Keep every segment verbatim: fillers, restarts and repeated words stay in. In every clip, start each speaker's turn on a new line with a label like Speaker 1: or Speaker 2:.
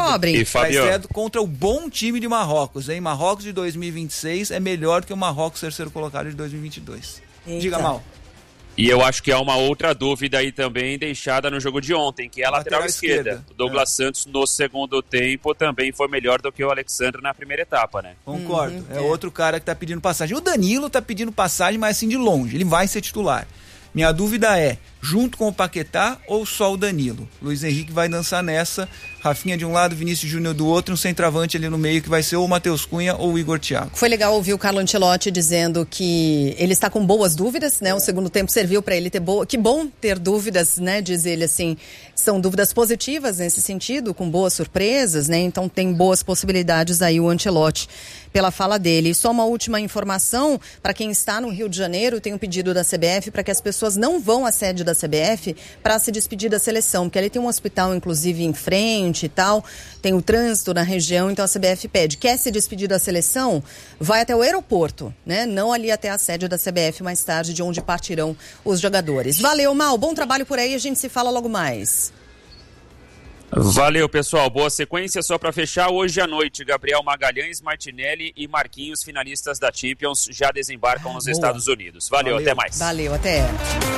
Speaker 1: cobrem.
Speaker 2: E Fabio...
Speaker 3: Vai ser contra o bom time de Marrocos, hein? Marrocos de dois mil e vinte e seis é melhor que o Marrocos terceiro colocado de dois mil e vinte e dois.
Speaker 1: Eita.
Speaker 3: Diga, Mal.
Speaker 2: E eu acho que há uma outra dúvida aí também deixada no jogo de ontem, que é a lateral, lateral esquerda. esquerda. O Douglas é. Santos no segundo tempo também foi melhor do que o Alexandre na primeira etapa, né?
Speaker 3: Concordo.
Speaker 1: Uhum,
Speaker 3: é,
Speaker 1: é
Speaker 3: outro cara que tá pedindo passagem. O Danilo tá pedindo passagem, mas assim de longe. Ele vai ser titular. Minha dúvida é, junto com o Paquetá ou só o Danilo? Luiz Henrique vai dançar nessa, Rafinha de um lado, Vinícius Júnior do outro, um centroavante ali no meio que vai ser ou o Matheus Cunha ou o Igor Thiago.
Speaker 1: Foi legal ouvir o Carlo Ancelotti dizendo que ele está com boas dúvidas, né? O segundo tempo serviu para ele ter boa... Que bom ter dúvidas, né? Diz ele assim, são dúvidas positivas nesse sentido, com boas surpresas, né? Então tem boas possibilidades aí o Ancelotti pela fala dele. E só uma última informação, para quem está no Rio de Janeiro, tem um pedido da C B F para que as pessoas não vão à sede da C B F para se despedir da seleção, porque ali tem um hospital, inclusive, em frente e tal, tem o trânsito na região, então a C B F pede, quer se despedir da seleção, vai até o aeroporto, né? Não ali até a sede da C B F mais tarde, de onde partirão os jogadores. Valeu, Mal, bom trabalho por aí, a gente se fala logo mais.
Speaker 2: Valeu, pessoal. Boa sequência. Só para fechar, hoje à noite, Gabriel Magalhães, Martinelli e Marquinhos, finalistas da Champions, já desembarcam nos Boa. Estados Unidos. Valeu, Valeu, até mais.
Speaker 1: Valeu, até.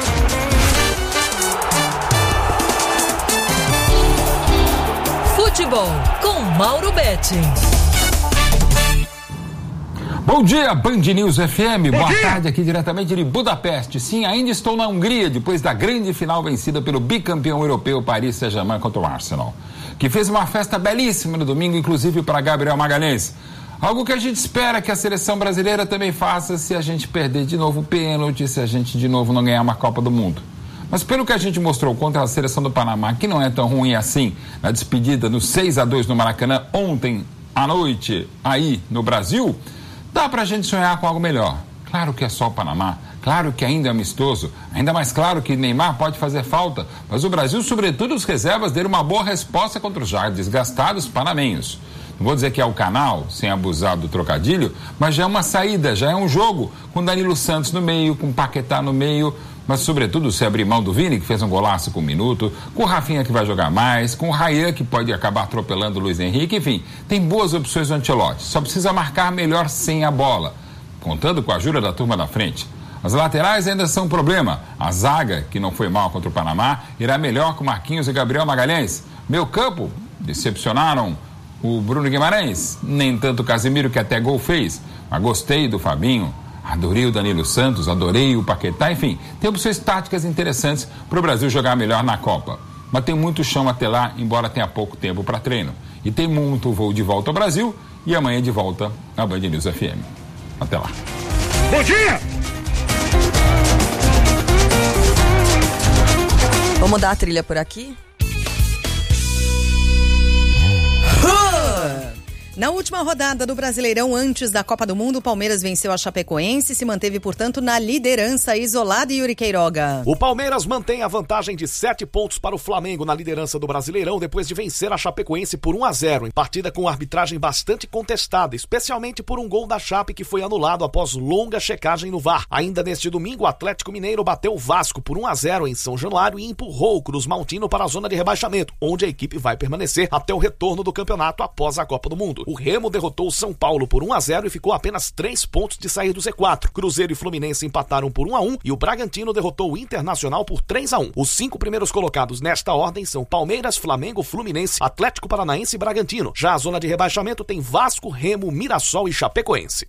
Speaker 4: Futebol com Mauro Betting.
Speaker 5: Bom dia, Band News F M.
Speaker 6: Bom
Speaker 5: Boa
Speaker 6: dia.
Speaker 5: tarde aqui diretamente de Budapeste. Sim, ainda estou na Hungria depois da grande final vencida pelo bicampeão europeu Paris Saint-Germain contra o Arsenal, que fez uma festa belíssima no domingo, inclusive para Gabriel Magalhães. Algo que a gente espera que a seleção brasileira também faça se a gente perder de novo o pênalti, se a gente de novo não ganhar uma Copa do Mundo. Mas pelo que a gente mostrou contra a seleção do Panamá, que não é tão ruim assim, na despedida no seis a dois no Maracanã ontem à noite aí no Brasil, dá pra gente sonhar com algo melhor. Claro que é só o Panamá, claro que ainda é amistoso, ainda mais claro que Neymar pode fazer falta, mas o Brasil, sobretudo os reservas, deram uma boa resposta contra os já desgastados panamenhos. Não vou dizer que é o canal, sem abusar do trocadilho, mas já é uma saída, já é um jogo, com Danilo Santos no meio, com Paquetá no meio, mas sobretudo se abrir mão do Vini, que fez um golaço com um minuto, com o Rafinha que vai jogar mais, com o Ryan que pode acabar atropelando o Luiz Henrique, enfim, tem boas opções do Ancelotti, só precisa marcar melhor sem a bola, contando com a ajuda da turma da frente. As laterais ainda são um problema, a zaga, que não foi mal contra o Panamá, irá melhor com Marquinhos e Gabriel Magalhães. Meu campo, decepcionaram o Bruno Guimarães, nem tanto o Casemiro, que até gol fez, mas gostei do Fabinho. Adorei o Danilo Santos, adorei o Paquetá, enfim, tem opções táticas interessantes para o Brasil jogar melhor na Copa. Mas tem muito chão até lá, embora tenha pouco tempo para treino. E tem muito voo de volta ao Brasil e amanhã de volta na Band News F M. Até lá.
Speaker 6: Bom dia!
Speaker 7: Vamos mudar a trilha por aqui?
Speaker 1: Na última rodada do Brasileirão, antes da Copa do Mundo, o Palmeiras venceu a Chapecoense e se manteve, portanto, na liderança isolada. Yuri Queiroga.
Speaker 8: O Palmeiras mantém a vantagem de sete pontos para o Flamengo na liderança do Brasileirão depois de vencer a Chapecoense por um a zero, em partida com arbitragem bastante contestada, especialmente por um gol da Chape que foi anulado após longa checagem no V A R. Ainda neste domingo, o Atlético Mineiro bateu o Vasco por um a zero em São Januário e empurrou o Cruz Maltino para a zona de rebaixamento, onde a equipe vai permanecer até o retorno do campeonato após a Copa do Mundo. O Remo derrotou o São Paulo por um a zero e ficou a apenas três pontos de sair do Z quatro. Cruzeiro e Fluminense empataram por um a um e o Bragantino derrotou o Internacional por três a um. Os cinco primeiros colocados nesta ordem são Palmeiras, Flamengo, Fluminense, Atlético Paranaense e Bragantino. Já a zona de rebaixamento tem Vasco, Remo, Mirassol e Chapecoense.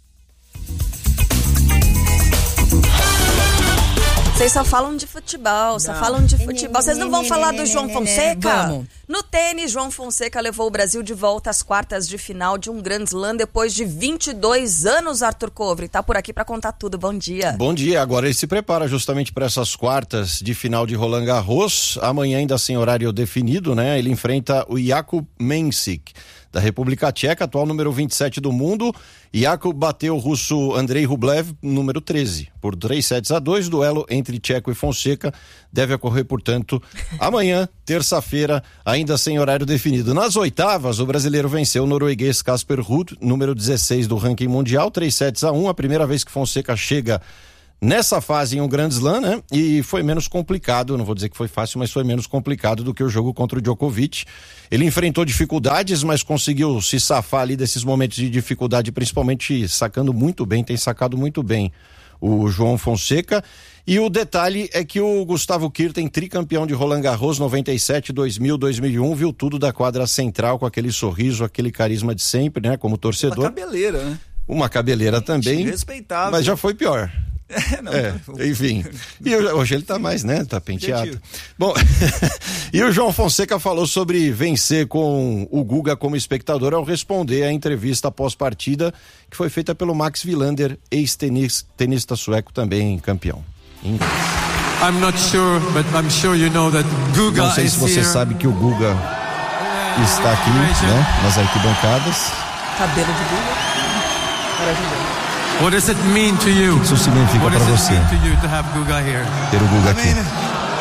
Speaker 7: Vocês só falam de futebol, só
Speaker 1: não.
Speaker 7: falam de futebol. Vocês não vão falar do João Fonseca?
Speaker 1: Vamos.
Speaker 7: No tênis, João Fonseca levou o Brasil de volta às quartas de final de um Grand Slam depois de vinte e dois anos, Arthur Covre. Tá por aqui para contar tudo. Bom dia.
Speaker 9: Bom dia. Agora ele se prepara justamente para essas quartas de final de Roland Garros. Amanhã, ainda sem horário definido, né? Ele enfrenta o Jakub Mensik, da República Tcheca, atual número vinte e sete do mundo. Jakub bateu o russo Andrei Rublev, número treze, por três sets a dois. Duelo entre Tcheco e Fonseca deve ocorrer, portanto, amanhã, terça-feira, ainda sem horário definido. Nas oitavas, o brasileiro venceu o norueguês Casper Ruud, número dezesseis do ranking mundial, três sets a um. A primeira vez que Fonseca chega nessa fase em um Grand Slam, né? E foi menos complicado, não vou dizer que foi fácil, mas foi menos complicado do que o jogo contra o Djokovic. Ele enfrentou dificuldades, mas conseguiu se safar ali desses momentos de dificuldade, principalmente sacando muito bem, tem sacado muito bem o João Fonseca. E o detalhe é que o Gustavo Kuerten, tricampeão de Roland Garros noventa e sete, dois mil, dois mil e um, viu tudo da quadra central com aquele sorriso, aquele carisma de sempre, né? Como torcedor.
Speaker 3: Uma cabeleira, né?
Speaker 9: Uma cabeleira também,
Speaker 3: respeitável.
Speaker 9: mas já foi pior.
Speaker 3: É, não,
Speaker 9: é,
Speaker 3: não.
Speaker 9: Enfim. E hoje ele tá mais, né? Tá penteado. Bom, e o João Fonseca falou sobre vencer com o Guga como espectador ao responder à entrevista pós-partida que foi feita pelo Max Wilander, ex-tenista sueco, também campeão. Em inglês.
Speaker 6: I'm not sure, but I'm sure you know that Guga
Speaker 9: Não sei se você
Speaker 6: is here.
Speaker 9: sabe que o Guga está aqui, né? Nas arquibancadas.
Speaker 7: Cabelo de Guga.
Speaker 6: What does it mean to you?
Speaker 9: O que isso significa para você?
Speaker 6: To you to have Guga here?
Speaker 9: Ter o Guga aqui.
Speaker 10: I mean,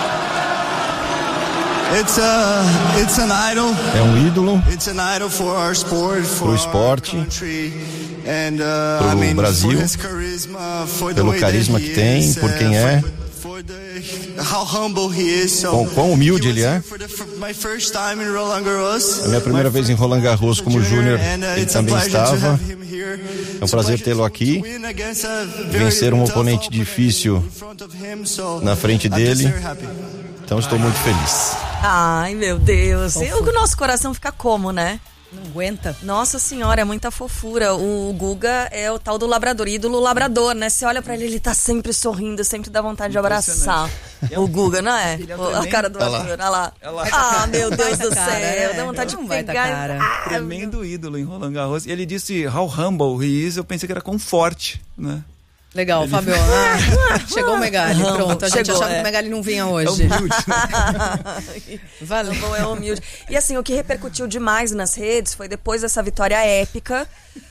Speaker 10: it's a, it's an idol.
Speaker 9: É um ídolo.
Speaker 10: It's an idol for our sport, for
Speaker 9: pro esporte,
Speaker 10: our country, and, uh,
Speaker 9: pro
Speaker 10: I mean,
Speaker 9: Brasil,
Speaker 10: for his charisma, for
Speaker 9: pelo
Speaker 10: the
Speaker 9: carisma
Speaker 10: way
Speaker 9: que
Speaker 10: that he
Speaker 9: tem,
Speaker 10: is,
Speaker 9: por quem
Speaker 10: uh,
Speaker 9: é,
Speaker 10: for the, how humble he is. So
Speaker 9: quão, quão humilde ele é.
Speaker 10: for the, for my first time in Roland Garros.
Speaker 9: A minha primeira vez em Roland Garros como júnior, ele também estava. É um prazer tê-lo aqui. Vencer um oponente difícil na frente dele. Então estou muito feliz.
Speaker 7: Ai, meu Deus. E o nosso coração fica como, né?
Speaker 1: Não aguenta.
Speaker 7: Nossa senhora, é muita fofura. O Guga é o tal do labrador, ídolo labrador, né? Você olha pra ele, ele tá sempre sorrindo, sempre dá vontade de abraçar. O Guga, não é? O, a cara do Arthur, olha lá. Ah, meu Deus do céu, dá vontade de pegar.
Speaker 3: Ah, tremendo ídolo em Roland Garros. E ele disse how humble he is, eu pensei que era com forte, né?
Speaker 1: Legal, ele... Fabio. Ah, chegou o Megali, pronto. A gente
Speaker 7: chegou,
Speaker 1: achava
Speaker 7: é.
Speaker 1: que o Megali não vinha hoje.
Speaker 3: É humilde, né?
Speaker 7: Valeu. Não, é humilde. E assim, o que repercutiu demais nas redes foi depois dessa vitória épica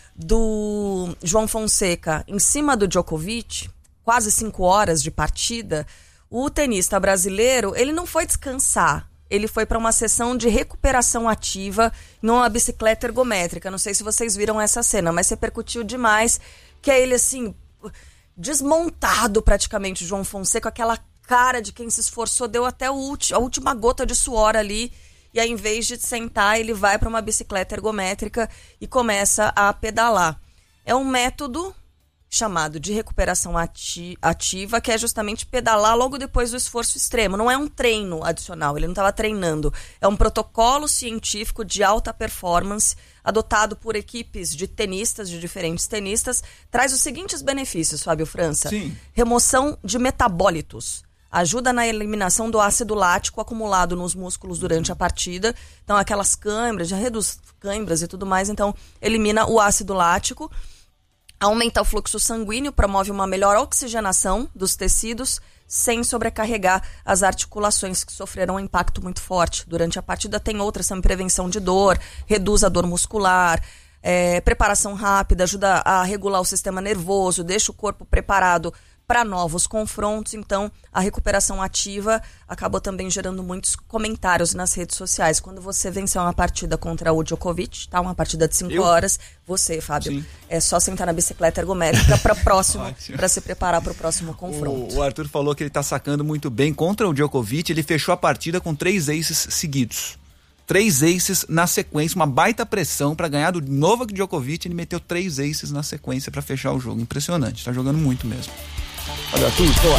Speaker 7: do João Fonseca em cima do Djokovic, quase cinco horas de partida, o tenista brasileiro, ele não foi descansar. Ele foi para uma sessão de recuperação ativa numa bicicleta ergométrica. Não sei se vocês viram essa cena, mas repercutiu demais, que é ele assim... desmontado praticamente, o João Fonseca, aquela cara de quem se esforçou, deu até o ulti, a última gota de suor ali, e aí, em vez de sentar, ele vai para uma bicicleta ergométrica e começa a pedalar. É um método chamado de recuperação ati- ativa, que é justamente pedalar logo depois do esforço extremo. Não é um treino adicional, ele não estava treinando. É um protocolo científico de alta performance, adotado por equipes de tenistas, de diferentes tenistas, traz os seguintes benefícios, Fábio França.
Speaker 3: Sim.
Speaker 7: Remoção de metabólitos. Ajuda na eliminação do ácido lático acumulado nos músculos durante a partida. Então, aquelas câimbras, já reduz câimbras e tudo mais. Então, elimina o ácido lático. Aumenta o fluxo sanguíneo, promove uma melhor oxigenação dos tecidos, sem sobrecarregar as articulações que sofreram um impacto muito forte. Durante a partida tem outras, também prevenção de dor, reduz a dor muscular, é, preparação rápida, ajuda a regular o sistema nervoso, deixa o corpo preparado para novos confrontos. Então, a recuperação ativa acabou também gerando muitos comentários nas redes sociais. Quando você venceu uma partida contra o Djokovic, tá? Uma partida de cinco horas, você, Fábio, Sim. é só sentar na bicicleta ergométrica para próximo, para se preparar para o próximo confronto.
Speaker 3: O, o Arthur falou que ele tá sacando muito bem contra o Djokovic. Ele fechou a partida com três aces seguidos. Três aces na sequência, uma baita pressão para ganhar do Novak Djokovic. Ele meteu três aces na sequência para fechar o jogo. Impressionante, tá jogando muito mesmo. Olha, Arthur, tô.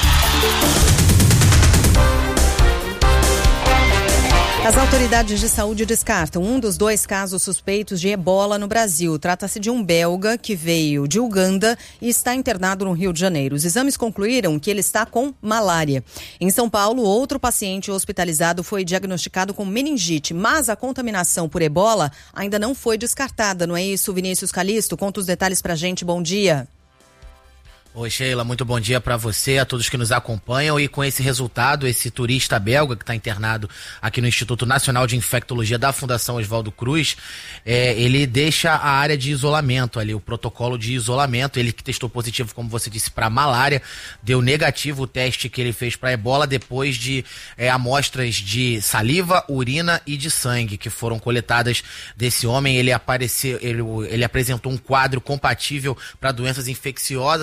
Speaker 1: As autoridades de saúde descartam um dos dois casos suspeitos de ebola no Brasil. Trata-se de um belga que veio de Uganda e está internado no Rio de Janeiro. Os exames concluíram que ele está com malária. Em São Paulo, outro paciente hospitalizado foi diagnosticado com meningite, mas a contaminação por ebola ainda não foi descartada, não é isso, Vinícius Calisto? Conta os detalhes pra gente, bom dia.
Speaker 11: Oi, Sheila, muito bom dia para você, a todos que nos acompanham. E com esse resultado, esse turista belga que está internado aqui no Instituto Nacional de Infectologia da Fundação Oswaldo Cruz, é, ele deixa a área de isolamento ali, o protocolo de isolamento. Ele que testou positivo, como você disse, para malária, deu negativo o teste que ele fez para ebola depois de é, amostras de saliva, urina e de sangue que foram coletadas desse homem. Ele apareceu, ele, ele apresentou um quadro compatível para doenças infecciosas. Ele que chegou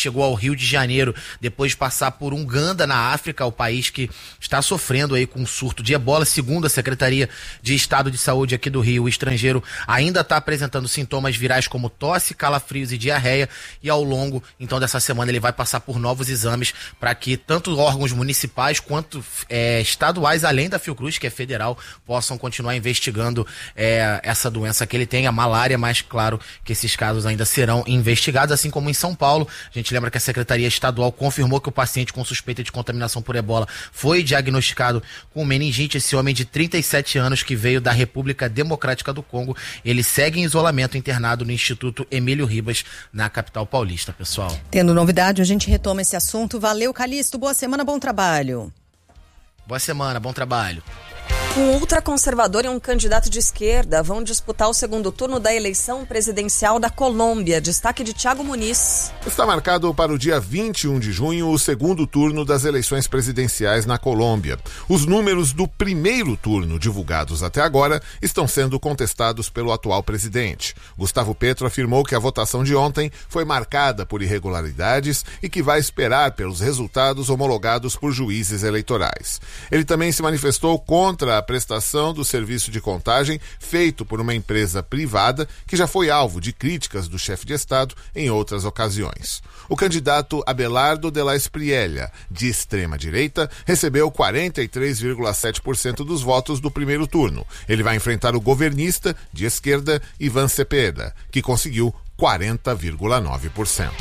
Speaker 11: chegou ao Rio de Janeiro depois de passar por Uganda, na África, o país que está sofrendo aí com um surto de ebola. Segundo a Secretaria de Estado de Saúde aqui do Rio, o estrangeiro ainda está apresentando sintomas virais como tosse, calafrios e diarreia, e ao longo, então, dessa semana ele vai passar por novos exames para que tanto órgãos municipais quanto é, estaduais, além da Fiocruz, que é federal, possam continuar investigando é, essa doença que ele tem, a malária, mas claro que esses casos ainda serão investigados, assim como em São Paulo. A gente lembra que a Secretaria Estadual confirmou que o paciente com suspeita de contaminação por ebola foi diagnosticado com meningite. Esse homem de trinta e sete anos que veio da República Democrática do Congo, ele segue em isolamento internado no Instituto Emílio Ribas, na capital paulista, pessoal.
Speaker 1: Tendo novidade, a gente retoma esse assunto. Valeu, Calixto. Boa semana, bom trabalho.
Speaker 11: Boa semana, bom trabalho.
Speaker 7: Um ultraconservador e um candidato de esquerda vão disputar o segundo turno da eleição presidencial da Colômbia. Destaque de Thiago Muniz.
Speaker 12: Está marcado para o dia vinte e um de junho o segundo turno das eleições presidenciais na Colômbia. Os números do primeiro turno divulgados até agora estão sendo contestados pelo atual presidente. Gustavo Petro afirmou que a votação de ontem foi marcada por irregularidades e que vai esperar pelos resultados homologados por juízes eleitorais. Ele também se manifestou contra a prestação do serviço de contagem feito por uma empresa privada que já foi alvo de críticas do chefe de Estado em outras ocasiões. O candidato Abelardo de la Espriella, de extrema-direita, recebeu quarenta e três vírgula sete por cento dos votos do primeiro turno. Ele vai enfrentar o governista, de esquerda, Ivan Cepeda, que conseguiu quarenta vírgula nove por cento.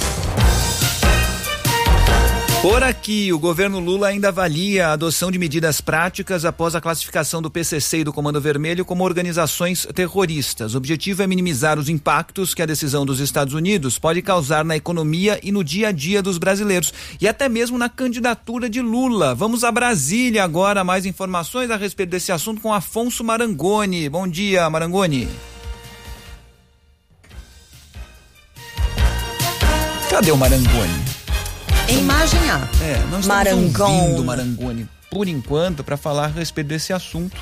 Speaker 3: Por aqui, o governo Lula ainda avalia a adoção de medidas práticas após a classificação do P C C e do Comando Vermelho como organizações terroristas. O objetivo é minimizar os impactos que a decisão dos Estados Unidos pode causar na economia e no dia a dia dos brasileiros, e até mesmo na candidatura de Lula. Vamos a Brasília agora, mais informações a respeito desse assunto com Afonso Marangoni. Bom dia, Marangoni. Cadê o Marangoni?
Speaker 1: Em imagem A.
Speaker 3: É, não estamos
Speaker 1: Marangoni.
Speaker 3: ouvindo Marangoni por enquanto para falar a respeito desse assunto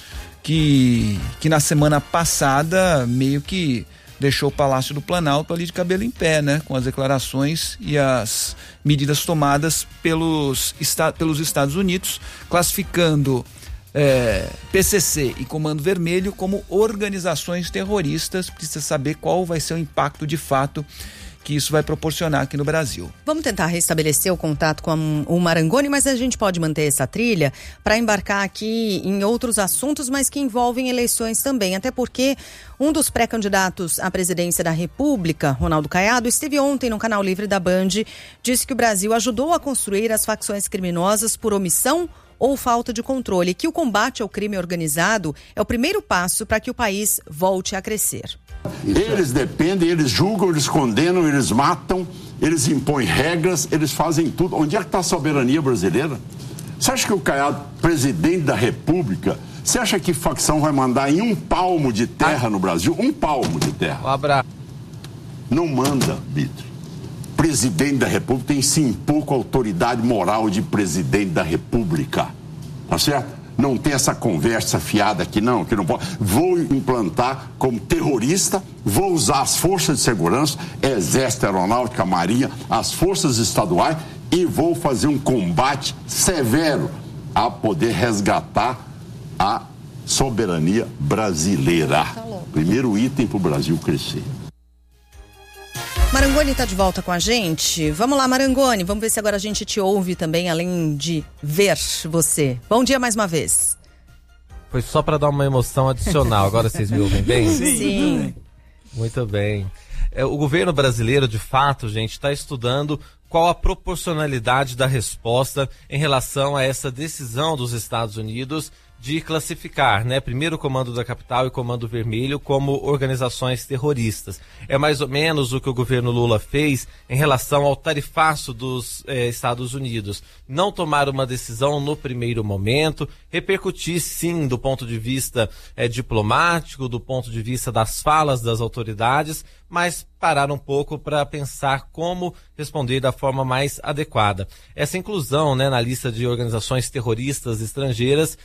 Speaker 3: que, que na semana passada meio que deixou o Palácio do Planalto ali de cabelo em pé, né? Com as declarações e as medidas tomadas pelos, pelos Estados Unidos, classificando é, P C C e Comando Vermelho como organizações terroristas. Precisa saber qual vai ser o impacto de fato que isso vai proporcionar aqui no Brasil.
Speaker 1: Vamos tentar restabelecer o contato com a, o Marangoni, mas a gente pode manter essa trilha para embarcar aqui em outros assuntos, mas que envolvem eleições também, até porque um dos pré-candidatos à presidência da República, Ronaldo Caiado, esteve ontem no Canal Livre da Band, disse que o Brasil ajudou a construir as facções criminosas por omissão ou falta de controle, que o combate ao crime organizado é o primeiro passo para que o país volte a crescer.
Speaker 13: Eles dependem, eles julgam, eles condenam, eles matam, eles impõem regras, eles fazem tudo. Onde é que está a soberania brasileira? Você acha que o Caiado, presidente da República, você acha que facção vai mandar em um palmo de terra no Brasil? Um palmo de terra.
Speaker 14: Um abraço.
Speaker 13: Não manda, Vitor. Presidente da República tem sim pouco autoridade moral de presidente da República. Tá certo? Não tem essa conversa fiada aqui, não, que não pode. Vou implantar como terrorista, vou usar as forças de segurança, Exército, Aeronáutica, Marinha, as forças estaduais e vou fazer um combate severo a poder resgatar a soberania brasileira. Primeiro item para o Brasil crescer.
Speaker 1: Marangoni está de volta com a gente. Vamos lá, Marangoni, vamos ver se agora a gente te ouve também, além de ver você. Bom dia mais uma vez.
Speaker 14: Foi só para dar uma emoção adicional, agora vocês me ouvem bem?
Speaker 1: Sim.
Speaker 14: Muito bem. É, o governo brasileiro, de fato, gente, está estudando qual a proporcionalidade da resposta em relação a essa decisão dos Estados Unidos de classificar, né, primeiro o Comando da Capital e o Comando Vermelho como organizações terroristas. É mais ou menos o que o governo Lula fez em relação ao tarifaço dos eh, Estados Unidos. Não tomar uma decisão no primeiro momento, repercutir sim do ponto de vista eh, diplomático, do ponto de vista das falas das autoridades, mas parar um pouco para pensar como responder da forma mais adequada. Essa inclusão, né, na lista de organizações terroristas estrangeiras é,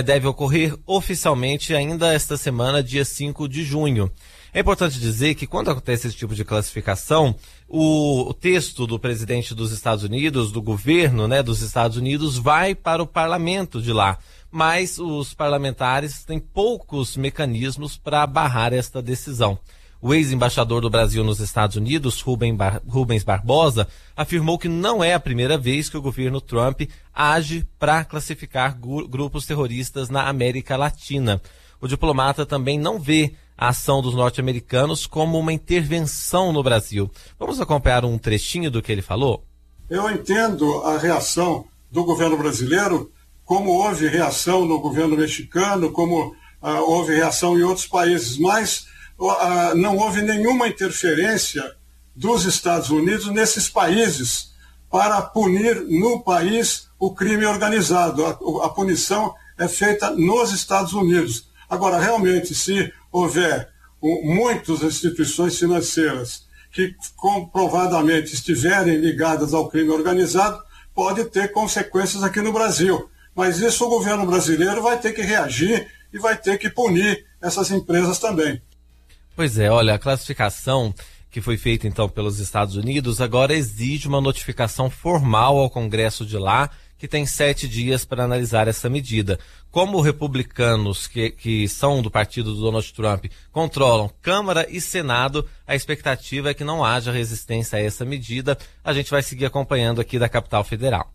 Speaker 14: deve ocorrer oficialmente ainda esta semana, dia cinco de junho. É importante dizer que quando acontece esse tipo de classificação, o, o texto do presidente dos Estados Unidos, do governo, né, dos Estados Unidos, vai para o parlamento de lá. Mas os parlamentares têm poucos mecanismos para barrar esta decisão. O ex-embaixador do Brasil nos Estados Unidos, Rubem Bar- Rubens Barbosa, afirmou que não é a primeira vez que o governo Trump age para classificar gu- grupos terroristas na América Latina. O diplomata também não vê a ação dos norte-americanos como uma intervenção no Brasil. Vamos acompanhar um trechinho do que ele falou?
Speaker 15: Eu entendo a reação do governo brasileiro como houve reação no governo mexicano, como uh, houve reação em outros países, mas uh, não houve nenhuma interferência dos Estados Unidos nesses países para punir no país o crime organizado. A, a punição é feita nos Estados Unidos. Agora, realmente, se houver um, muitas instituições financeiras que comprovadamente estiverem ligadas ao crime organizado, pode ter consequências aqui no Brasil. Mas isso o governo brasileiro vai ter que reagir e vai ter que punir essas empresas também.
Speaker 14: Pois é, olha, a classificação que foi feita então pelos Estados Unidos agora exige uma notificação formal ao Congresso de lá, que tem sete dias para analisar essa medida. Como republicanos que, que são do partido do Donald Trump controlam Câmara e Senado, a expectativa é que não haja resistência a essa medida. A gente vai seguir acompanhando aqui da capital federal.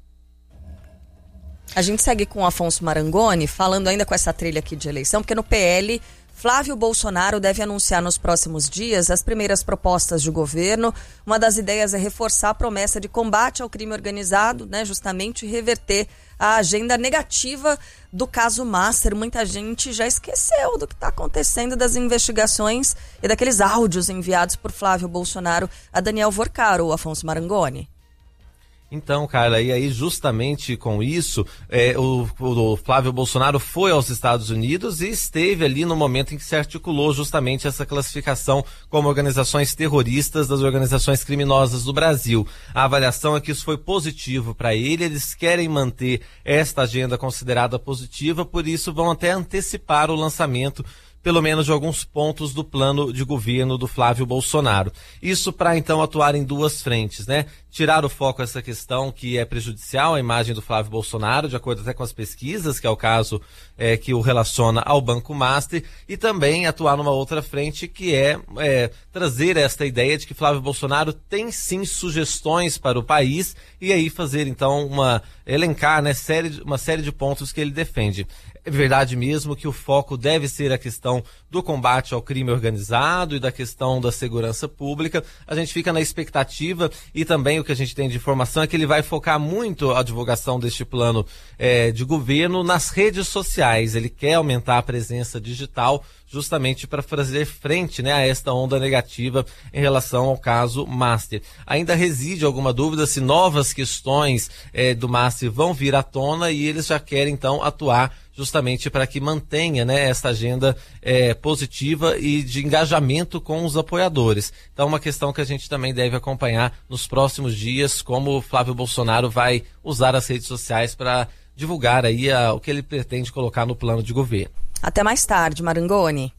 Speaker 7: A gente segue com o Afonso Marangoni, falando ainda com essa trilha aqui de eleição, porque no P L, Flávio Bolsonaro deve anunciar nos próximos dias as primeiras propostas de governo. Uma das ideias é reforçar a promessa de combate ao crime organizado, né, justamente reverter a agenda negativa do caso Master. Muita gente já esqueceu do que está acontecendo, das investigações e daqueles áudios enviados por Flávio Bolsonaro a Daniel Vorcaro, o Afonso Marangoni.
Speaker 14: Então, Carla, e aí justamente com isso, é, o, o Flávio Bolsonaro foi aos Estados Unidos e esteve ali no momento em que se articulou justamente essa classificação como organizações terroristas das organizações criminosas do Brasil. A avaliação é que isso foi positivo para ele, eles querem manter esta agenda considerada positiva, por isso vão até antecipar o lançamento pelo menos de alguns pontos do plano de governo do Flávio Bolsonaro. Isso para então atuar em duas frentes, né? Tirar o foco dessa questão que é prejudicial à imagem do Flávio Bolsonaro, de acordo até com as pesquisas, que é o caso é, que o relaciona ao Banco Master, e também atuar numa outra frente que é, é trazer esta ideia de que Flávio Bolsonaro tem sim sugestões para o país e aí fazer então uma, elencar, né, série, uma série de pontos que ele defende. É verdade mesmo que o foco deve ser a questão do combate ao crime organizado e da questão da segurança pública. A gente fica na expectativa e também o que a gente tem de informação é que ele vai focar muito a divulgação deste plano é, de governo nas redes sociais. Ele quer aumentar a presença digital justamente para fazer frente, né, a esta onda negativa em relação ao caso Master. Ainda reside alguma dúvida se novas questões é, do Master vão vir à tona e eles já querem então atuar justamente para que mantenha, né, essa agenda é, positiva e de engajamento com os apoiadores. Então, uma questão que a gente também deve acompanhar nos próximos dias, como o Flávio Bolsonaro vai usar as redes sociais para divulgar aí a, o que ele pretende colocar no plano de governo.
Speaker 7: Até mais tarde, Marangoni.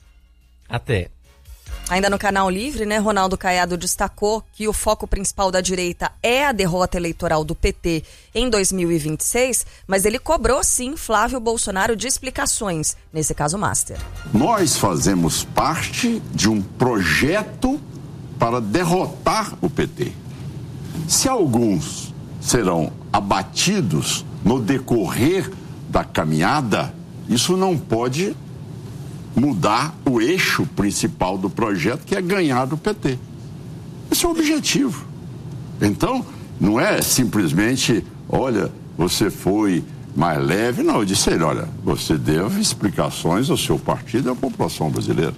Speaker 14: Até.
Speaker 7: Ainda no Canal Livre, né, Ronaldo Caiado destacou que o foco principal da direita é a derrota eleitoral do P T em dois mil e vinte e seis, mas ele cobrou sim Flávio Bolsonaro de explicações, nesse caso Master.
Speaker 13: Nós fazemos parte de um projeto para derrotar o P T. Se alguns serão abatidos no decorrer da caminhada, isso não pode mudar o eixo principal do projeto, que é ganhar do P T. Esse é o objetivo. Então, não é simplesmente, olha, você foi mais leve. Não, eu disse a ele, olha, você deve explicações ao seu partido e à população brasileira.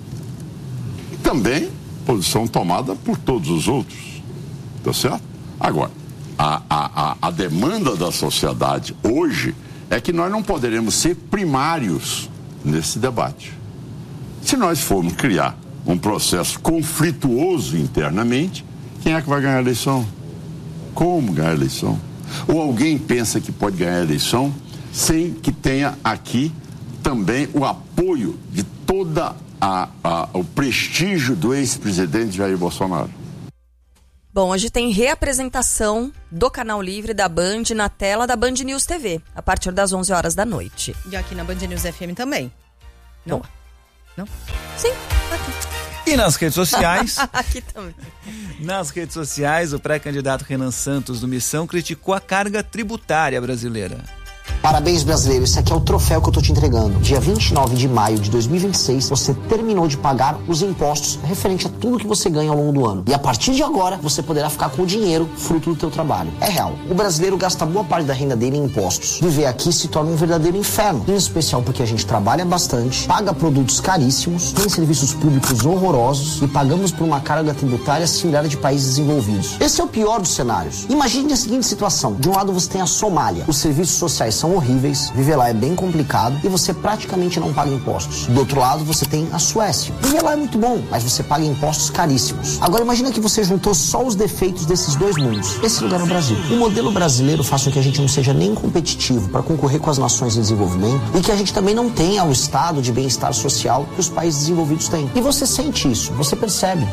Speaker 13: E também posição tomada por todos os outros. Tá certo? Agora, a, a, a, a demanda da sociedade hoje é que nós não poderemos ser primários nesse debate. Se nós formos criar um processo conflituoso internamente, quem é que vai ganhar a eleição? Como ganhar a eleição? Ou alguém pensa que pode ganhar a eleição sem que tenha aqui também o apoio de toda a, a, o prestígio do ex-presidente Jair Bolsonaro.
Speaker 7: Bom, hoje tem reapresentação do Canal Livre da Band na tela da Band News T V, a partir das onze horas da noite.
Speaker 1: E aqui na Band News F M também? Não?
Speaker 7: Bom.
Speaker 1: Não?
Speaker 7: Sim, aqui.
Speaker 3: E nas redes sociais...
Speaker 7: aqui também.
Speaker 3: Nas redes sociais, o pré-candidato Renan Santos do Missão criticou a carga tributária brasileira.
Speaker 16: Parabéns, brasileiro. Esse aqui é o troféu que eu tô te entregando. Dia vinte e nove de maio de dois mil e vinte e seis, você terminou de pagar os impostos referente a tudo que você ganha ao longo do ano. E a partir de agora, você poderá ficar com o dinheiro fruto do teu trabalho. É real. O brasileiro gasta boa parte da renda dele em impostos. Viver aqui se torna um verdadeiro inferno. Em especial porque a gente trabalha bastante, paga produtos caríssimos, tem serviços públicos horrorosos e pagamos por uma carga tributária similar de países desenvolvidos. Esse é o pior dos cenários. Imagine a seguinte situação. De um lado você tem a Somália. Os serviços sociais são horríveis, viver lá é bem complicado e você praticamente não paga impostos. Do outro lado você tem a Suécia. Viver lá é muito bom, mas você paga impostos caríssimos. Agora imagina que você juntou só os defeitos desses dois mundos. Esse lugar é o Brasil. O modelo brasileiro faz com que a gente não seja nem competitivo para concorrer com as nações em desenvolvimento e que a gente também não tenha o estado de bem-estar social que os países desenvolvidos têm. E você sente isso, você percebe.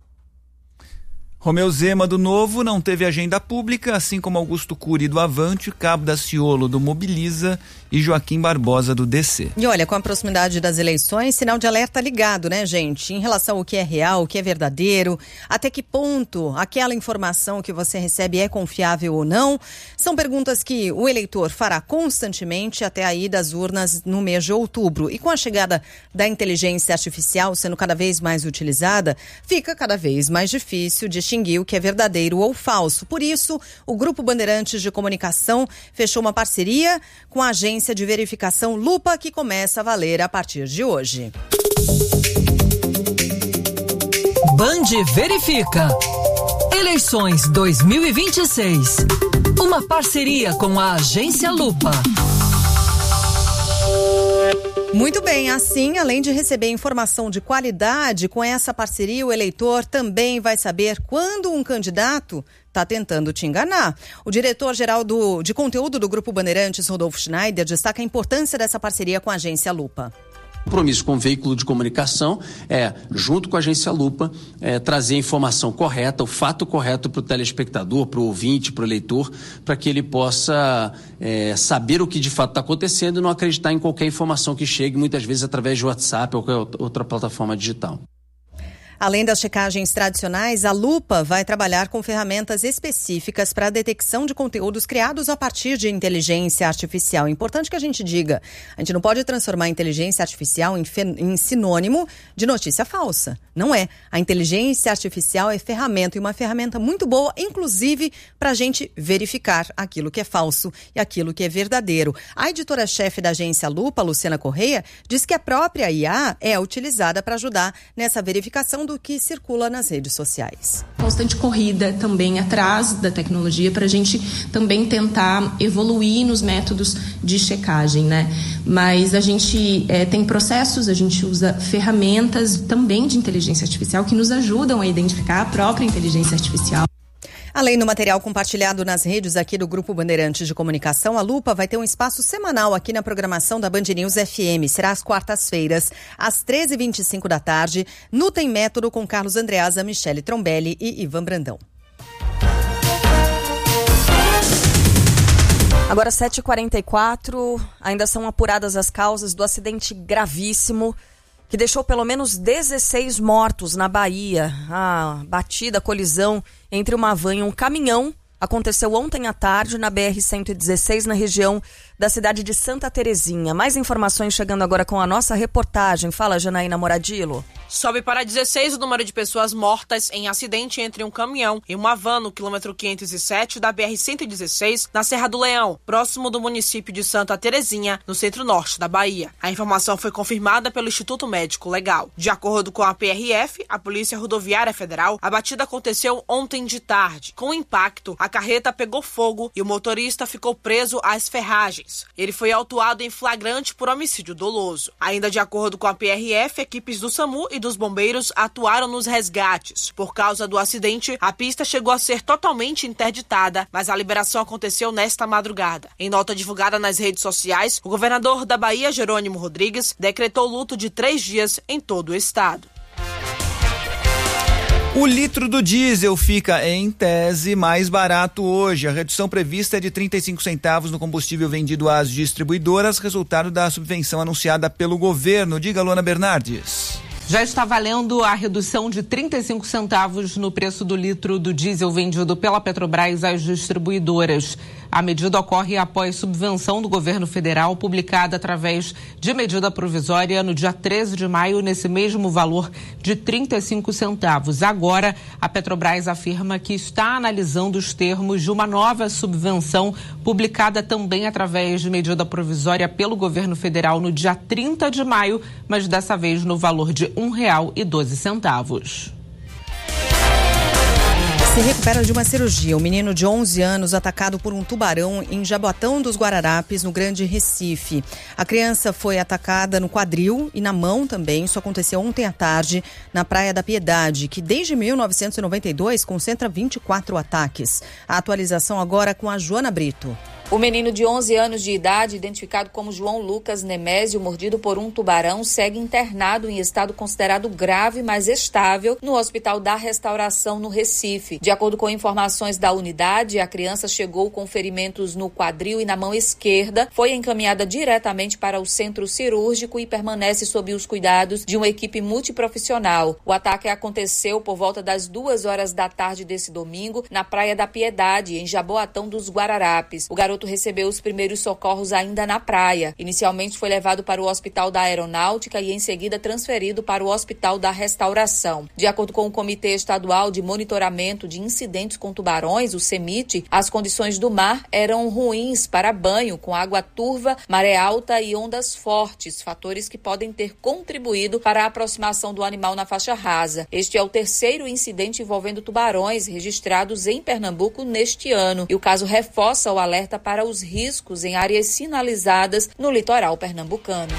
Speaker 3: Romeu Zema do Novo não teve agenda pública, assim como Augusto Cury do Avante, Cabo Daciolo do Mobiliza e Joaquim Barbosa do D C.
Speaker 1: E olha, com a proximidade das eleições, sinal de alerta ligado, né, gente? Em relação ao que é real, o que é verdadeiro, até que ponto aquela informação que você recebe é confiável ou não, são perguntas que o eleitor fará constantemente até a ida às urnas no mês de outubro. E com a chegada da inteligência artificial sendo cada vez mais utilizada, fica cada vez mais difícil de distinguir o que é verdadeiro ou falso. Por isso, o Grupo Bandeirantes de Comunicação fechou uma parceria com a agência de verificação Lupa, que começa a valer a partir de hoje.
Speaker 4: Band Verifica. Eleições dois mil e vinte e seis. Uma parceria com a agência Lupa.
Speaker 1: Muito bem, assim, além de receber informação de qualidade, com essa parceria o eleitor também vai saber quando um candidato está tentando te enganar. O diretor-geral do, de conteúdo do Grupo Bandeirantes, Rodolfo Schneider, destaca a importância dessa parceria com a agência Lupa.
Speaker 17: O compromisso com o veículo de comunicação é, junto com a agência Lupa, é, trazer a informação correta, o fato correto para o telespectador, para o ouvinte, para o eleitor, para que ele possa é, saber o que de fato está acontecendo e não acreditar em qualquer informação que chegue, muitas vezes através de WhatsApp ou qualquer outra plataforma digital.
Speaker 1: Além das checagens tradicionais, a Lupa vai trabalhar com ferramentas específicas para a detecção de conteúdos criados a partir de inteligência artificial. É importante que a gente diga, a gente não pode transformar a inteligência artificial em, fe... em sinônimo de notícia falsa. Não é. A inteligência artificial é ferramenta e uma ferramenta muito boa, inclusive para a gente verificar aquilo que é falso e aquilo que é verdadeiro. A editora-chefe da agência Lupa, Luciana Correia, diz que a própria I A é utilizada para ajudar nessa verificação do que circula nas redes sociais.
Speaker 18: Constante corrida também atrás da tecnologia para a gente também tentar evoluir nos métodos de checagem, né? Mas a gente é, tem processos, a gente usa ferramentas também de inteligência artificial que nos ajudam a identificar a própria inteligência artificial.
Speaker 1: Além do material compartilhado nas redes aqui do Grupo Bandeirantes de Comunicação, a Lupa vai ter um espaço semanal aqui na programação da Band News F M. Será às quartas-feiras, às treze e vinte e cinco da tarde, no Tem Método com Carlos Andreasa, Michele Trombelli e Ivan Brandão.
Speaker 7: Agora sete e quarenta e quatro, ainda são apuradas as causas do acidente gravíssimo que deixou pelo menos dezesseis mortos na Bahia. A batida, a colisão entre uma van e um caminhão aconteceu ontem à tarde na B R cento e dezesseis, na região da cidade de Santa Terezinha. Mais informações chegando agora com a nossa reportagem. Fala, Janaína Moradilo.
Speaker 19: Sobe para dezesseis o número de pessoas mortas em acidente entre um caminhão e uma van no quilômetro quinhentos e sete da B R cento e dezesseis, na Serra do Leão, próximo do município de Santa Terezinha, no centro-norte da Bahia. A informação foi confirmada pelo Instituto Médico Legal. De acordo com a P R F, a Polícia Rodoviária Federal, a batida aconteceu ontem de tarde. Com o impacto, a carreta pegou fogo e o motorista ficou preso às ferragens. Ele foi autuado em flagrante por homicídio doloso. Ainda de acordo com a P R F, equipes do SAMU e dos bombeiros atuaram nos resgates. Por causa do acidente, a pista chegou a ser totalmente interditada, mas a liberação aconteceu nesta madrugada. Em nota divulgada nas redes sociais, o governador da Bahia, Jerônimo Rodrigues, decretou luto de três dias em todo o estado.
Speaker 3: O litro do diesel fica, em tese, mais barato hoje. A redução prevista é de trinta e cinco centavos no combustível vendido às distribuidoras, resultado da subvenção anunciada pelo governo. Diga, Luana Bernardes.
Speaker 20: Já está valendo a redução de trinta e cinco centavos no preço do litro do diesel vendido pela Petrobras às distribuidoras. A medida ocorre após subvenção do governo federal publicada através de medida provisória no dia treze de maio, nesse mesmo valor de trinta e cinco centavos. Agora, a Petrobras afirma que está analisando os termos de uma nova subvenção publicada também através de medida provisória pelo governo federal no dia trinta de maio, mas dessa vez no valor de um real e doze centavos.
Speaker 1: Se recupera de uma cirurgia. Um menino de onze anos atacado por um tubarão em Jaboatão dos Guararapes, no Grande Recife. A criança foi atacada no quadril e na mão também. Isso aconteceu ontem à tarde na Praia da Piedade, que desde mil novecentos e noventa e dois concentra vinte e quatro ataques. A atualização agora com a Joana Brito.
Speaker 21: O menino de onze anos de idade, identificado como João Lucas Nemésio, mordido por um tubarão, segue internado em estado considerado grave, mas estável, no Hospital da Restauração, no Recife. De acordo com informações da unidade, a criança chegou com ferimentos no quadril e na mão esquerda, foi encaminhada diretamente para o centro cirúrgico e permanece sob os cuidados de uma equipe multiprofissional. O ataque aconteceu por volta das duas horas da tarde desse domingo, na Praia da Piedade, em Jaboatão dos Guararapes. O garoto recebeu os primeiros socorros ainda na praia. Inicialmente foi levado para o Hospital da Aeronáutica e em seguida transferido para o Hospital da Restauração. De acordo com o Comitê Estadual de Monitoramento de Incidentes com Tubarões, o CEMIT, as condições do mar eram ruins para banho, com água turva, maré alta e ondas fortes, fatores que podem ter contribuído para a aproximação do animal na faixa rasa. Este é o terceiro incidente envolvendo tubarões registrados em Pernambuco neste ano, e o caso reforça o alerta para para os riscos em áreas sinalizadas no litoral pernambucano.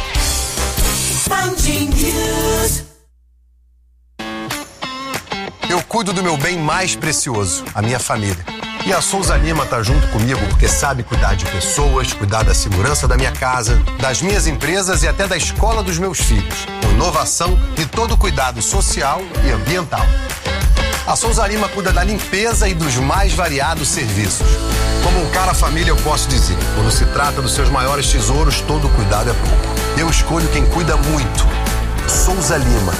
Speaker 22: Eu cuido do meu bem mais precioso, a minha família. E a Souza Lima tá junto comigo porque sabe cuidar de pessoas, cuidar da segurança da minha casa, das minhas empresas e até da escola dos meus filhos. Com inovação e todo cuidado social e ambiental. A Souza Lima cuida da limpeza e dos mais variados serviços. Como um cara família, eu posso dizer, quando se trata dos seus maiores tesouros, todo cuidado é pouco. Eu escolho quem cuida muito. Souza Lima.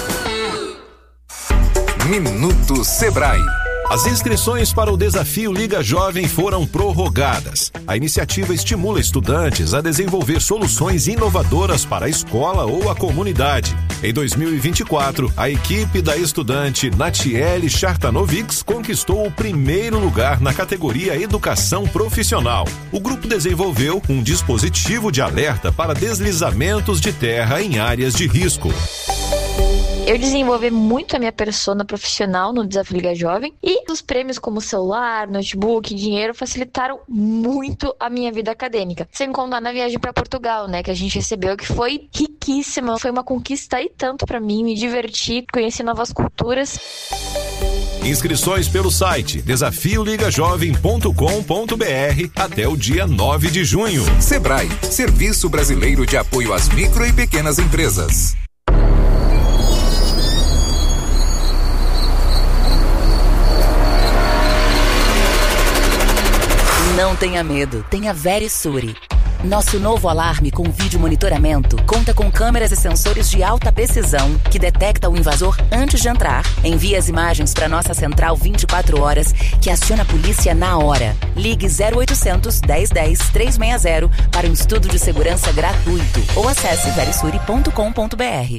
Speaker 23: Minuto Sebrae. As inscrições para o Desafio Liga Jovem foram prorrogadas. A iniciativa estimula estudantes a desenvolver soluções inovadoras para a escola ou a comunidade. Em dois mil e vinte e quatro, a equipe da estudante Natiele Chartanovics conquistou o primeiro lugar na categoria Educação Profissional. O grupo desenvolveu um dispositivo de alerta para deslizamentos de terra em áreas de risco.
Speaker 24: Eu desenvolvi muito a minha persona profissional no Desafio Liga Jovem e os prêmios como celular, notebook, dinheiro facilitaram muito a minha vida acadêmica. Sem contar na viagem para Portugal, né, que a gente recebeu, que foi riquíssima. Foi uma conquista e tanto para mim, me divertir, conhecer novas culturas.
Speaker 23: Inscrições pelo site desafio liga jovem ponto com ponto br até o dia nove de junho. Sebrae, Serviço Brasileiro de Apoio às Micro e Pequenas Empresas.
Speaker 25: Não tenha medo, tenha Verisure. Nosso novo alarme com vídeo monitoramento conta com câmeras e sensores de alta precisão que detecta o invasor antes de entrar. Envia as imagens para nossa central vinte e quatro horas, que aciona a polícia na hora. Ligue zero oitocentos, dez dez, trezentos e sessenta para um estudo de segurança gratuito ou acesse verisure ponto com ponto br.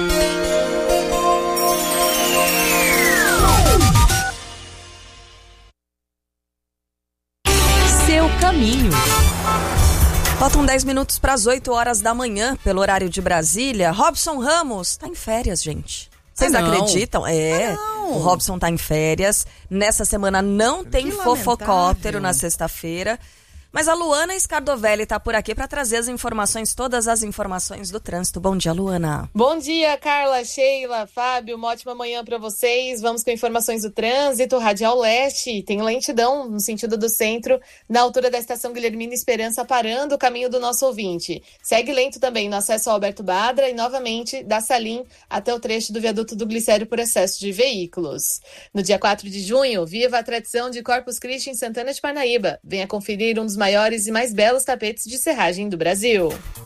Speaker 1: Seu caminho.
Speaker 7: Faltam dez minutos para as oito horas da manhã, pelo horário de Brasília. Robson Ramos tá em férias, gente. Vocês
Speaker 1: ah,
Speaker 7: acreditam? É,
Speaker 1: ah,
Speaker 7: o Robson tá em férias. Nessa semana não tem
Speaker 1: que
Speaker 7: fofocóptero
Speaker 1: lamentável.
Speaker 7: na sexta-feira. Mas a Luana Scardovelli tá por aqui para trazer as informações, todas as informações do trânsito. Bom dia, Luana.
Speaker 2: Bom dia, Carla, Sheila, Fábio, uma ótima manhã para vocês. Vamos com informações do trânsito. Radial Leste, tem lentidão no sentido do centro, na altura da estação Guilhermina Esperança, parando o caminho do nosso ouvinte. Segue lento também no acesso ao Alberto Badra e, novamente, da Salim até o trecho do viaduto do Glicério por excesso de veículos. No dia quatro de junho, viva a tradição de Corpus Christi em Santana de Parnaíba. Venha conferir um dos maiores e mais belos tapetes de serragem do Brasil.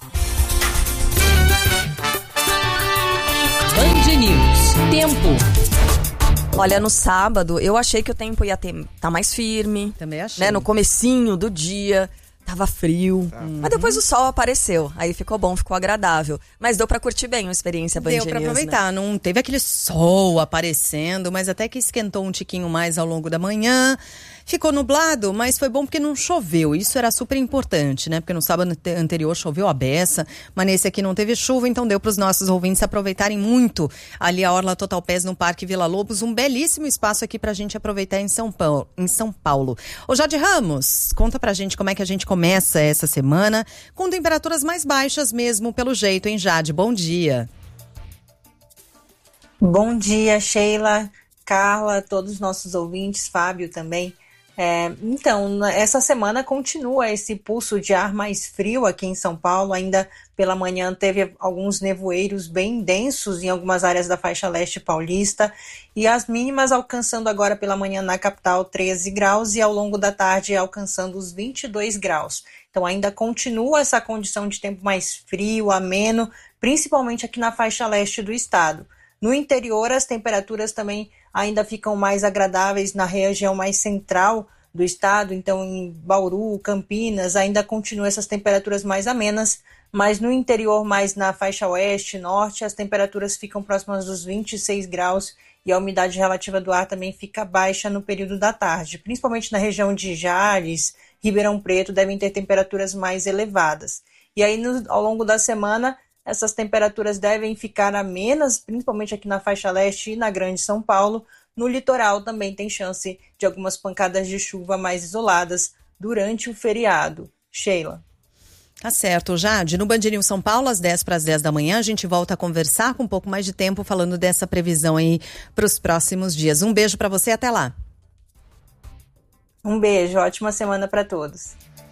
Speaker 4: Band News. Tempo.
Speaker 7: Olha, no sábado, eu achei que o tempo ia ter, tá mais firme.
Speaker 1: Também achei.
Speaker 7: Né? No comecinho do dia, tava frio. Tá. Mas depois o sol apareceu. Aí ficou bom, ficou agradável. Mas deu pra curtir bem a experiência Band News.
Speaker 1: Deu pra aproveitar. Né? Não teve aquele sol aparecendo, mas até que esquentou um tiquinho mais ao longo da manhã. Ficou nublado, mas foi bom porque não choveu. Isso era super importante, né? Porque no sábado anterior choveu a beça, mas nesse aqui não teve chuva, então deu para os nossos ouvintes aproveitarem muito ali a Orla Total Pés no Parque Vila Lobos. Um belíssimo espaço aqui para a gente aproveitar em São Paulo. Em São Paulo. Ô Jade Ramos, conta pra gente como é que a gente começa essa semana com temperaturas mais baixas mesmo, pelo jeito, hein, Jade? Bom dia.
Speaker 5: Bom dia, Sheila, Carla, todos os nossos ouvintes, Fábio também. É, então, essa semana continua esse pulso de ar mais frio aqui em São Paulo. Ainda pela manhã teve alguns nevoeiros bem densos em algumas áreas da faixa leste paulista e as mínimas alcançando agora pela manhã na capital treze graus e ao longo da tarde alcançando os vinte e dois graus. Então ainda continua essa condição de tempo mais frio, ameno, principalmente aqui na faixa leste do estado. No interior, as temperaturas também ainda ficam mais agradáveis na região mais central do estado, então em Bauru, Campinas, ainda continuam essas temperaturas mais amenas, mas no interior, mais na faixa oeste, norte, as temperaturas ficam próximas dos vinte e seis graus e a umidade relativa do ar também fica baixa no período da tarde, principalmente na região de Jales, Ribeirão Preto, devem ter temperaturas mais elevadas. E aí, no, ao longo da semana, essas temperaturas devem ficar amenas, principalmente aqui na faixa leste e na Grande São Paulo. No litoral também tem chance de algumas pancadas de chuva mais isoladas durante o feriado. Sheila.
Speaker 1: Tá certo, Jade. No Band News São Paulo, às dez para as dez da manhã, a gente volta a conversar com um pouco mais de tempo falando dessa previsão aí para os próximos dias. Um beijo para você, até lá.
Speaker 5: Um beijo, ótima semana para todos.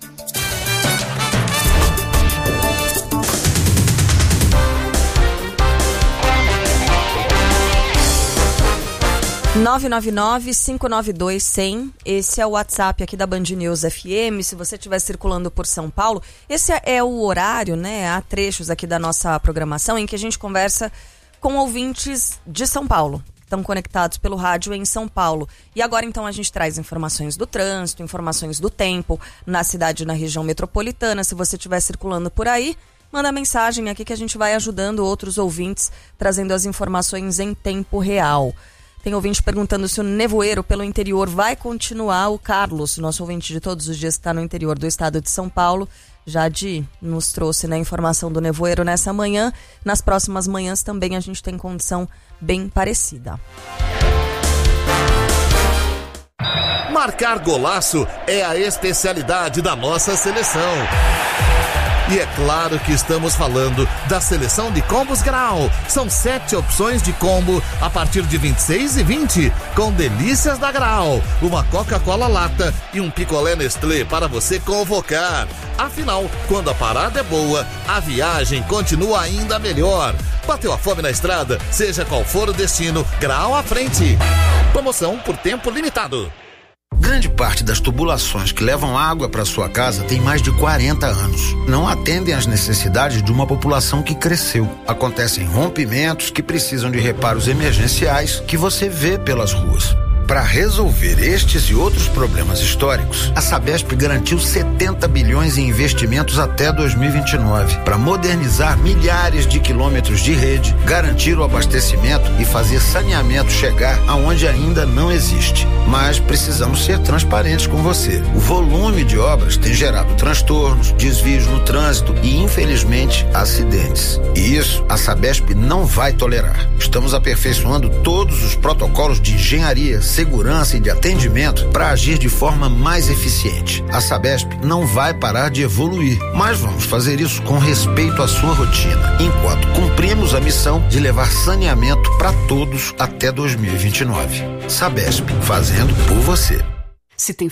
Speaker 7: nove nove nove, cinco nove dois, zero zero. Esse é o WhatsApp aqui da Band News F M. Se você estiver circulando por São Paulo, esse é o horário, né? Há trechos aqui da nossa programação em que a gente conversa com ouvintes de São Paulo, que estão conectados pelo rádio em São Paulo. E agora, então, a gente traz informações do trânsito, informações do tempo na cidade e na região metropolitana. Se você estiver circulando por aí, manda mensagem aqui que a gente vai ajudando outros ouvintes, trazendo as informações em tempo real. Tem ouvinte perguntando se o nevoeiro pelo interior vai continuar. O Carlos, nosso ouvinte de todos os dias que está no interior do estado de São Paulo, já de, nos trouxe, né, a informação do nevoeiro nessa manhã. Nas próximas manhãs também a gente tem condição bem parecida.
Speaker 6: Marcar golaço é a especialidade da nossa seleção. E é claro que estamos falando da seleção de combos Grau. São sete opções de combo a partir de vinte e seis e vinte, com delícias da Grau, uma Coca-Cola lata e um picolé Nestlé para você convocar. Afinal, quando a parada é boa, a viagem continua ainda melhor. Bateu a fome na estrada? Seja qual for o destino, Grau à frente. Promoção por tempo limitado.
Speaker 8: Grande parte das tubulações que levam água para sua casa tem mais de quarenta anos. Não atendem às necessidades de uma população que cresceu. Acontecem rompimentos que precisam de reparos emergenciais que você vê pelas ruas. Para resolver estes e outros problemas históricos, a Sabesp garantiu setenta bilhões em investimentos até dois mil e vinte e nove para modernizar milhares de quilômetros de rede, garantir o abastecimento e fazer saneamento chegar aonde ainda não existe. Mas precisamos ser transparentes com você. O volume de obras tem gerado transtornos, desvios no trânsito e, infelizmente, acidentes. E isso a Sabesp não vai tolerar. Estamos aperfeiçoando todos os protocolos de engenharia, segurança segurança e de atendimento para agir de forma mais eficiente. A Sabesp não vai parar de evoluir, mas vamos fazer isso com respeito à sua rotina, enquanto cumprimos a missão de levar saneamento para todos até dois mil e vinte e nove. Sabesp, fazendo por você.
Speaker 9: Se tem